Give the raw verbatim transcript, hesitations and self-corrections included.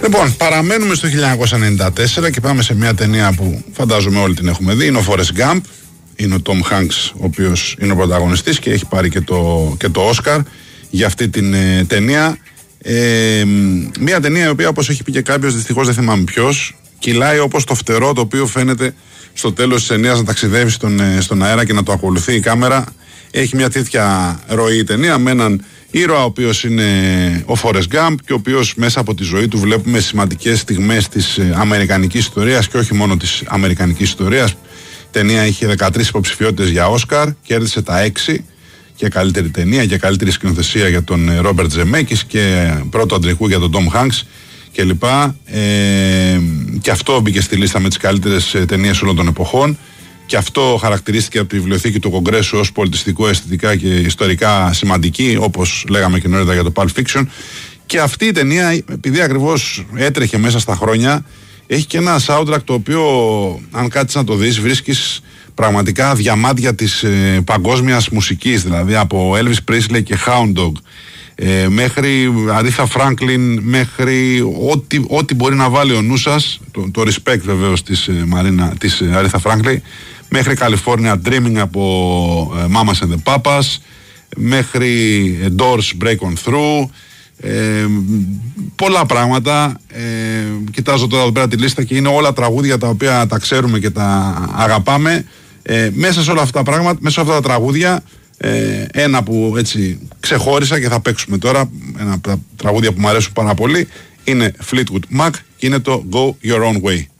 Λοιπόν, παραμένουμε στο χίλια εννιακόσια ενενήντα τέσσερα και πάμε σε μια ταινία που φαντάζομαι όλοι την έχουμε δει. Είναι ο Forrest Gump. Είναι ο Tom Hanks, ο οποίος είναι ο πρωταγωνιστής και έχει πάρει και το, και το Oscar για αυτή την ε, ταινία. Ε, μια ταινία η οποία, όπως έχει πει και κάποιος, δυστυχώς δεν θυμάμαι ποιος, κυλάει όπως το φτερό το οποίο φαίνεται στο τέλος της ταινίας να ταξιδεύει στον, ε, στον αέρα και να το ακολουθεί η κάμερα. Έχει μια τέτοια ροή η ταινία με έναν ήρωα ο οποίος είναι ο Forrest Gump και ο οποίος μέσα από τη ζωή του βλέπουμε σημαντικές στιγμές της ε, αμερικανικής ιστορίας και όχι μόνο της αμερικανικής ιστορίας. Η ταινία είχε δεκατρείς υποψηφιότητες για Όσκαρ, κέρδισε τα έξι και καλύτερη ταινία και καλύτερη σκηνοθεσία για τον Ρόμπερτ Ζεμέκης και πρώτο αντρικού για τον Τόμ Χάνκς κλπ. Ε, και αυτό μπήκε στη λίστα με τις καλύτερες ταινίες όλων των εποχών. Και αυτό χαρακτηρίστηκε από τη βιβλιοθήκη του Κογκρέσου ως πολιτιστικό, αισθητικά και ιστορικά σημαντική, όπως λέγαμε και νωρίτερα για το Pulp Fiction. Και αυτή η ταινία, επειδή ακριβώς έτρεχε μέσα στα χρόνια, έχει και ένα soundtrack το οποίο, αν κάτσεις να το δεις, βρίσκεις πραγματικά διαμάντια της ε, παγκόσμιας μουσικής, δηλαδή από Elvis Presley και Hound Dog ε, μέχρι Aretha Franklin, μέχρι ό,τι, ό,τι μπορεί να βάλει ο νου σας, το, το respect βεβαίως της, ε, Marina, της ε, Aretha Franklin, μέχρι California Dreaming από ε, Mamas and the Papas, μέχρι ε, Doors Break On Through, Ε, πολλά πράγματα. ε, Κοιτάζω τώρα εδώ πέρα τη λίστα και είναι όλα τραγούδια τα οποία τα ξέρουμε και τα αγαπάμε. ε, Μέσα σε όλα αυτά τα πράγματα, μέσα σε αυτά τα τραγούδια, ε, ένα που έτσι ξεχώρισα και θα παίξουμε τώρα, ένα από τα τραγούδια που μου αρέσουν πάρα πολύ, είναι Fleetwood Mac και είναι το Go Your Own Way.